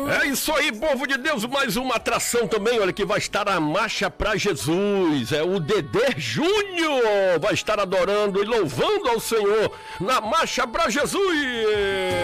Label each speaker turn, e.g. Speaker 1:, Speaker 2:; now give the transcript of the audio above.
Speaker 1: É isso aí, povo de Deus, mais uma atração também, olha, que vai estar a Marcha pra Jesus, é o Dedê Júnior, vai estar adorando e louvando ao Senhor na Marcha pra Jesus.